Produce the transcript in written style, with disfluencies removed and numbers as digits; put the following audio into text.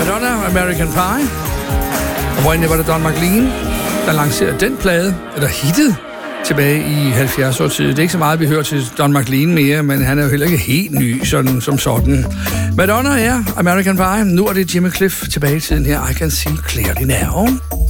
Madonna, American Pie. Og hvor var det Don McLean, der lancerede den plade, eller hittet, tilbage i 70'erne. Det er ikke så meget, vi hører til Don McLean mere, men han er jo heller ikke helt ny sådan, som sådan. Madonna er American Pie. Nu er det Jimmy Cliff tilbage i tiden her. I Can See Clearly Now.